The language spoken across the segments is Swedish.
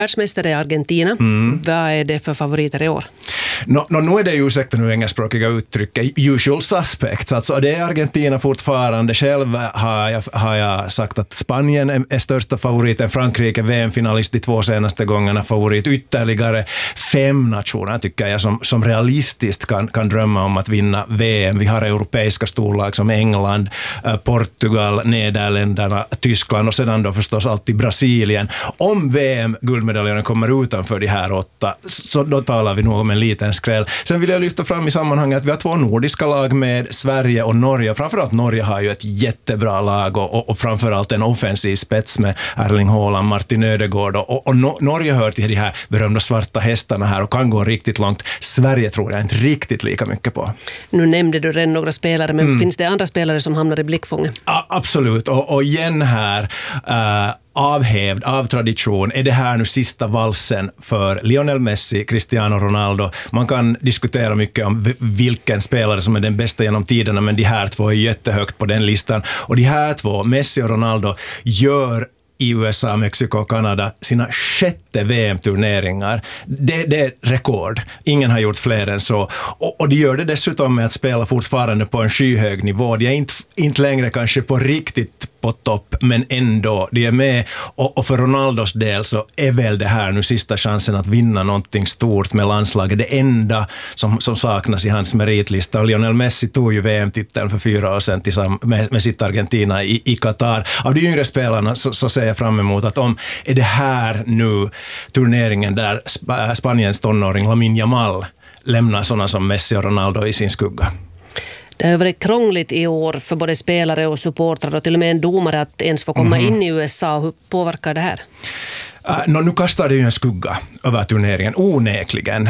Världsmästare är Argentina. Vad är det för favoriter i år? Nu är det ju ursäkta nu engelskspråkiga uttrycket usual suspects. Alltså det är Argentina fortfarande. Själv har jag sagt att Spanien är största favoriten. Frankrike VM-finalist de 2 senaste gångerna favorit. Ytterligare 5 nationer tycker jag som realistiskt kan drömma om att vinna VM. Vi har europeiska storlag som England, Portugal, Nederländerna, Tyskland och sedan då förstås alltid Brasilien. Om VM-guldmedaljerna kommer utanför de här 8 så då talar vi nog om en liten skräll. Sen vill jag lyfta fram i sammanhanget att vi har 2 nordiska lag med Sverige och Norge. Framförallt Norge har ju ett jättebra lag och framförallt en offensiv spets med Erling Haaland, Martin Ödegaard och Norge hör till de här berömda svarta hästarna här och kan gå riktigt långt. Sverige tror jag inte riktigt lika mycket på. Nu nämnde du redan några spelare, men finns det andra spelare som hamnar i blickfånget? Absolut, och igen här avhävd av tradition. Är det här nu sista valsen för Lionel Messi, Cristiano Ronaldo? Man kan diskutera mycket om vilken spelare som är den bästa genom tiderna, men de här 2 är jättehögt på den listan. Och de här 2, Messi och Ronaldo, gör i USA, Mexiko och Kanada sina 6:e VM-turneringar. Det är rekord. Ingen har gjort fler än så. Och de gör det dessutom med att spela fortfarande på en skyhög nivå. De är inte längre kanske på riktigt på topp, men ändå, de är med. Och för Ronaldos del så är väl det här nu sista chansen att vinna någonting stort med landslaget. Det enda som saknas i hans meritlista. Och Lionel Messi tog ju VM-titeln för 4 år sedan tillsammans med sitt Argentina i Qatar. Av de yngre spelarna så ser jag fram emot att är det här nu turneringen där Spaniens tonåring Lamine Yamal lämnar sådana som Messi och Ronaldo i sin skugga. Det har varit krångligt i år för både spelare och supportrar och till och med en domare att ens få komma in i USA. Hur påverkar det här? Nu kastar det ju en skugga över turneringen, onekligen.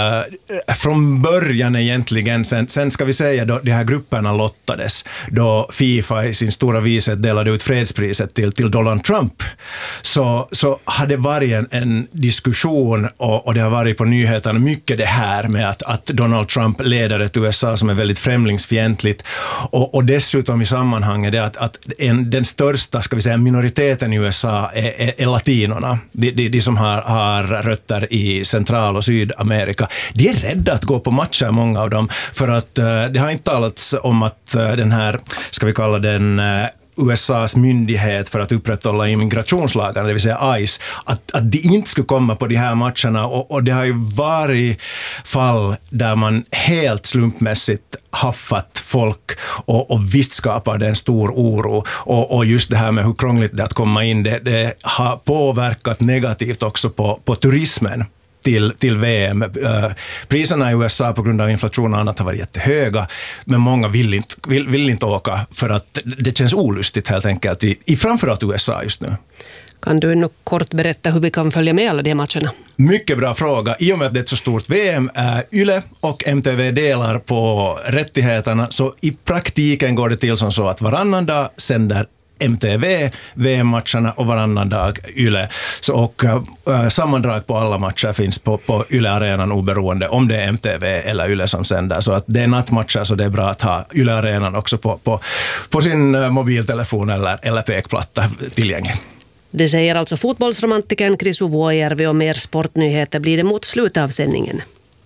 Från början egentligen, sen ska vi säga då de här grupperna lottades, då FIFA i sin stora vishet delade ut fredspriset till Donald Trump, så har det varit en diskussion och det har varit på nyheterna mycket det här med att Donald Trump leder ett USA som är väldigt främlingsfientligt och dessutom i sammanhanget det att den största, ska vi säga, minoriteten i USA är latinorna. De som har rötter i Central- och Sydamerika, de är rädda att gå på matcher, många av dem, för att det har inte talats om att den här, ska vi kalla den USAs myndighet för att upprätthålla immigrationslagarna, det vill säga ICE, att de inte skulle komma på de här matcherna och det har ju varit fall där man helt slumpmässigt haffat folk och visst skapar det en stor oro och just det här med hur krångligt det är att komma in, det har påverkat negativt också på turismen till VM. Priserna i USA på grund av inflation och annat har varit jättehöga, men många vill inte åka för att det känns olustigt helt enkelt i framförallt USA just nu. Kan du nog kort berätta hur vi kan följa med alla de matcherna? Mycket bra fråga. I och med att det är ett så stort VM, YLE och MTV delar på rättigheterna, så i praktiken går det till som så att varannan dag sänder MTV VM-matcherna och varannan dag YLE. Och sammandrag på alla matcher finns på YLE-arenan oberoende om det är MTV eller YLE som sänder. Så att det är nattmatcher, så det är bra att ha YLE-arenan också på sin mobiltelefon eller pekplatta tillgänglig. Det säger alltså fotbollsromantikern Chris Vuojärvi, och mer sportnyheter blir det mot slutet av sändningen.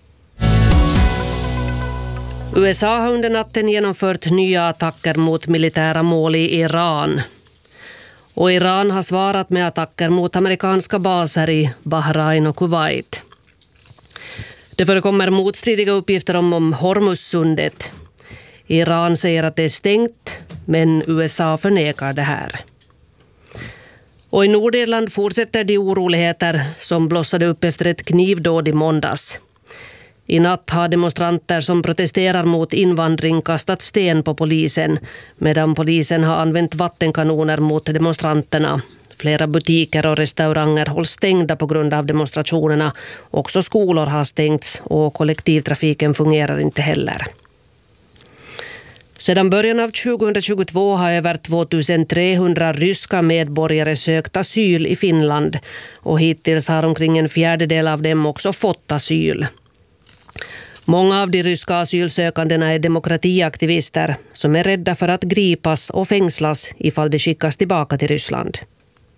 USA har under natten genomfört nya attacker mot militära mål i Iran. Och Iran har svarat med attacker mot amerikanska baser i Bahrain och Kuwait. Det förekommer motstridiga uppgifter om Hormuzsundet. Iran säger att det är stängt, men USA förnekar det här. Och i Nordirland fortsätter de oroligheter som blossade upp efter ett knivdåd i måndags. I natt har demonstranter som protesterar mot invandring kastat sten på polisen, medan polisen har använt vattenkanoner mot demonstranterna. Flera butiker och restauranger hålls stängda på grund av demonstrationerna. Också skolor har stängts och kollektivtrafiken fungerar inte heller. Sedan början av 2022 har över 2300 ryska medborgare sökt asyl i Finland, och hittills har omkring en fjärdedel av dem också fått asyl. Många av de ryska asylsökandena är demokratiaktivister som är rädda för att gripas och fängslas ifall de skickas tillbaka till Ryssland.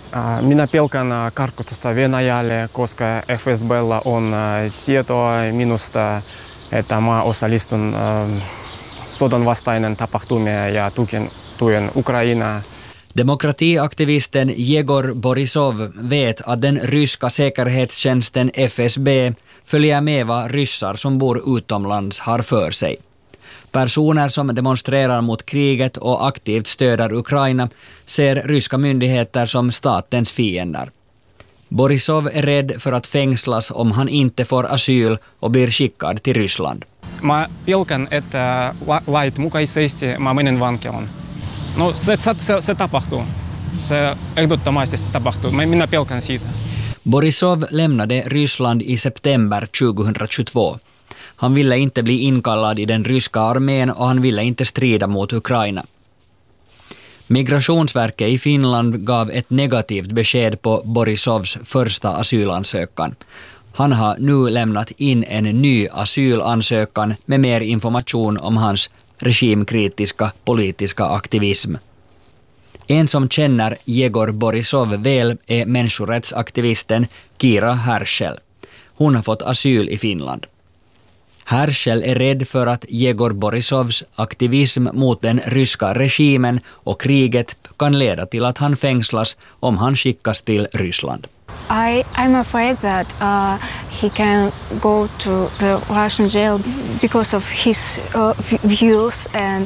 Minä pelkään karkotusta Venäjälle, koska FSB:llä on tietoa minusta, että mä osallistun sodan vastainen tapahtumia ja tuen Ukrainaa. Demokratiaktivisten Jegor Borisov vet att den ryska säkerhetstjänsten FSB följer med vad ryssar som bor utomlands har för sig. Personer som demonstrerar mot kriget och aktivt stöder Ukraina ser ryska myndigheter som statens fiender. Borisov är rädd för att fängslas om han inte får asyl och blir skickad till Ryssland. Mä pelkään, että lait mukaisesti mä menen vankilaan. No se tapahtuu. Se ehdottomasti se tapahtuu. Minä pelkään siitä. Borisov lämnade Ryssland i september 2022. Han ville inte bli inkallad i den ryska armén och han ville inte strida mot Ukraina. Migrationsverket i Finland gav ett negativt besked på Borisovs första asylansökan. Han har nu lämnat in en ny asylansökan med mer information om hans regimkritiska politiska aktivism. En som känner Jegor Borisov väl är människorättsaktivisten Kira Herschel. Hon har fått asyl i Finland. Herschel är rädd för att Jegor Borisovs aktivism mot den ryska regimen och kriget kan leda till att han fängslas om han skickas till Ryssland. I'm afraid that he can go to the Russian jail because of his views and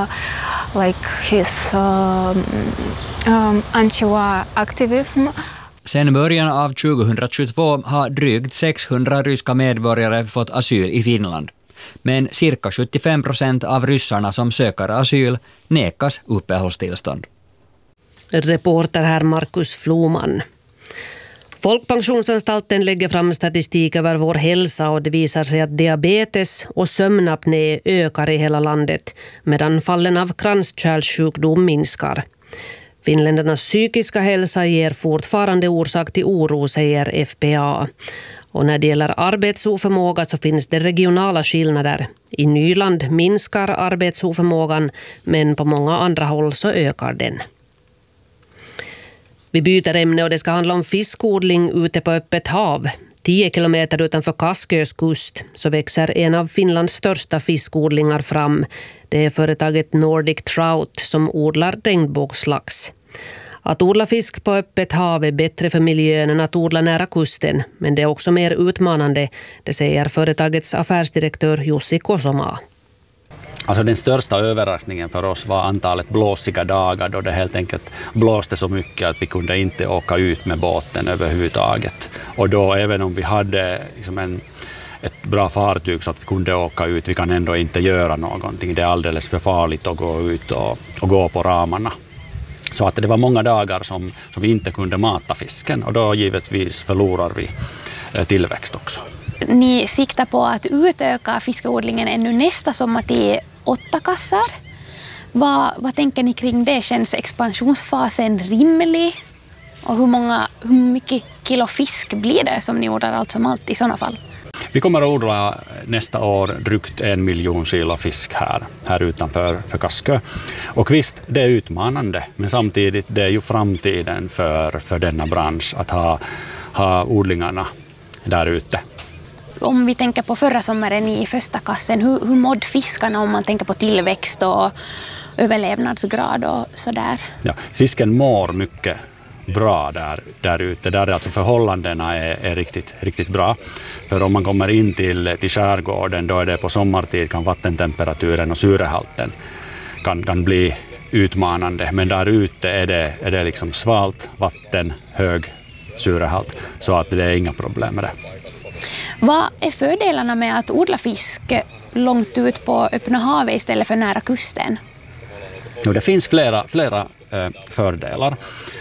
his anti-war activism. Sen början av 2022 har drygt 600 ryska medborgare fått asyl i Finland. Men cirka 75% av ryssarna som söker asyl nekas uppehållstillstånd. Reporter här Markus Floman. Folkpensionsanstalten lägger fram statistik över vår hälsa och det visar sig att diabetes och sömnapné ökar i hela landet medan fallen av kranskärlssjukdom minskar. Finländarnas psykiska hälsa ger fortfarande orsak till oro, säger FPA. Och när det gäller arbetsoförmåga så finns det regionala skillnader. I Nyland minskar arbetsoförmågan men på många andra håll så ökar den. Vi byter ämne och det ska handla om fiskodling ute på öppet hav. 10 kilometer utanför Kaskös kust så växer en av Finlands största fiskodlingar fram. Det är företaget Nordic Trout som odlar regnbågslax. Att odla fisk på öppet hav är bättre för miljön än att odla nära kusten, men det är också mer utmanande, det säger företagets affärsdirektör Jussi Kosomaa. Alltså den största överraskningen för oss var antalet blåsiga dagar då det helt enkelt blåste så mycket att vi kunde inte åka ut med båten överhuvudtaget. Och då även om vi hade liksom ett bra fartyg så att vi kunde åka ut, vi kan ändå inte göra någonting. Det är alldeles för farligt att gå ut och gå på ramarna. Så att det var många dagar som vi inte kunde mata fisken och då givetvis förlorar vi tillväxt också. Ni siktar på att utöka fiskodlingen ännu nästa sommar till 8 kassar. Vad tänker ni kring det? Känns expansionsfasen rimlig? Och hur mycket kilo fisk blir det som ni odlar allt som allt i sådana fall? Vi kommer att odla nästa år drygt 1 miljon kilo fisk här utanför Kaskö. Och visst, det är utmanande, men samtidigt det är ju framtiden för denna bransch att ha odlingarna där ute. Om vi tänker på förra sommaren i första kassen, hur mådde fiskarna om man tänker på tillväxt och överlevnadsgrad och sådär? Ja, fisken mår mycket bra där ute. Där är alltså förhållandena är riktigt bra. För om man kommer in till skärgården då är det på sommartid kan vattentemperaturen och syrehalten kan bli utmanande. Men där ute är det liksom svalt vatten, hög syrehalt så att det är inga problem med det. Vad är fördelarna med att odla fisk långt ut på öppna havet istället för nära kusten? Jo, det finns flera fördelar.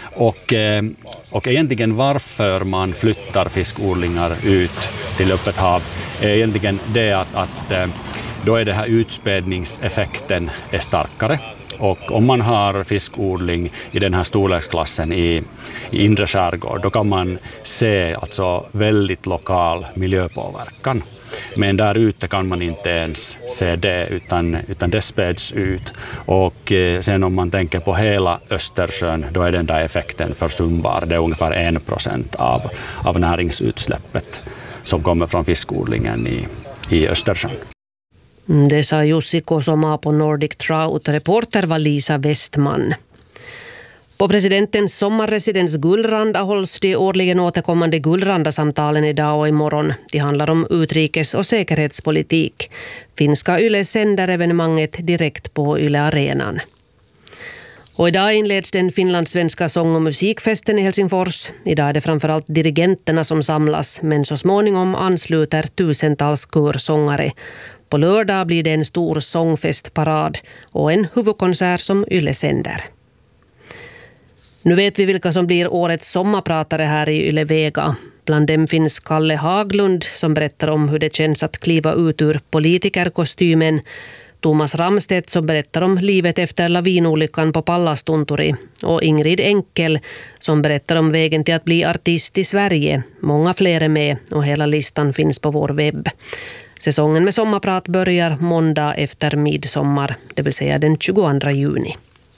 Och egentligen varför man flyttar fiskodlingar ut till öppet hav är egentligen det att då är det här utspädningseffekten är starkare. Och om man har fiskodling i den här storleksklassen i inre skärgård, då kan man se alltså väldigt lokal miljöpåverkan. Men där ute kan man inte ens se det utan det späds ut. Och sen om man tänker på hela Östersjön, då är den där effekten försumbar. Det är ungefär 1% av näringsutsläppet som kommer från fiskodlingen i Östersjön. Det sa Jussi Kosomaa på Nordic Trout. Reporter var Lisa Westman. På presidentens sommarresidens Gullranda hålls de årligen återkommande Gullranda-samtalen idag och imorgon. Det handlar om utrikes- och säkerhetspolitik. Finska Yle sänder evenemanget direkt på Yle Arenan. Och idag inleds den finlandssvenska sång- och musikfesten i Helsingfors. Idag är det framförallt dirigenterna som samlas, men så småningom ansluter tusentals körsångare. På lördag blir det en stor sångfestparad och en huvudkonsert som Yle sänder. Nu vet vi vilka som blir årets sommarpratare här i Yle Vega. Bland dem finns Kalle Haglund som berättar om hur det känns att kliva ut ur politikerkostymen. Thomas Ramstedt som berättar om livet efter lavinolyckan på Pallastunturi. Och Ingrid Enkel som berättar om vägen till att bli artist i Sverige. Många fler är med och hela listan finns på vår webb. Säsongen med sommarprat börjar måndag efter midsommar, det vill säga den 22 juni.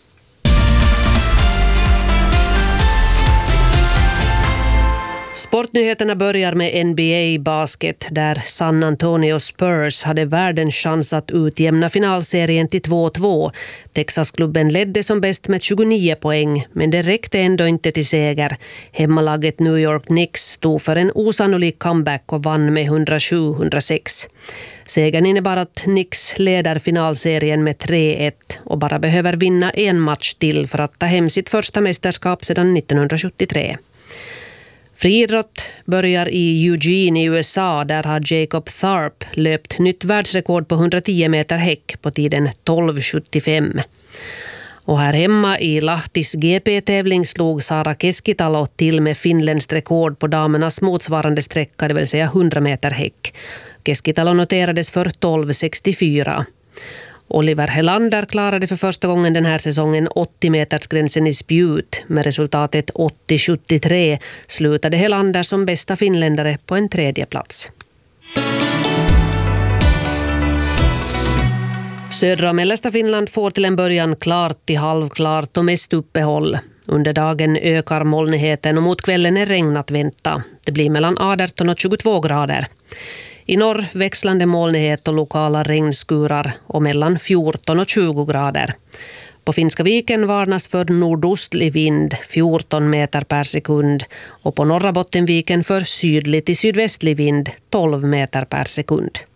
Sportnyheterna börjar med NBA-basket där San Antonio Spurs hade världens chans att utjämna finalserien till 2-2. Texasklubben ledde som bäst med 29 poäng, men det räckte ändå inte till seger. Hemmalaget New York Knicks stod för en osannolik comeback och vann med 107-106. Segern innebar att Knicks leder finalserien med 3-1 och bara behöver vinna en match till för att ta hem sitt första mästerskap sedan 1973. Friidrott börjar i Eugene i USA. Där har Jacob Tharp löpt nytt världsrekord på 110 meter häck på tiden 12.75. Och här hemma i Lahtis GP-tävling slog Sara Keskitalo till med finländskt rekord på damernas motsvarande sträcka, det vill säga 100 meter häck. Keskitalo noterades för 12.64. Oliver Helander klarade för första gången den här säsongen 80-metersgränsen i spjut. Med resultatet 80-73 slutade Helander som bästa finländare på en tredje plats. Södra och mellersta Finland får till en början klart till halvklart och mest uppehåll. Under dagen ökar molnigheten och mot kvällen är regn att vänta. Det blir mellan 18 och 22 grader. I norr växlande molnighet och lokala regnskurar och mellan 14 och 20 grader. På Finska viken varnas för nordostlig vind 14 meter per sekund och på norra Bottenviken för sydlig till sydvästlig vind 12 meter per sekund.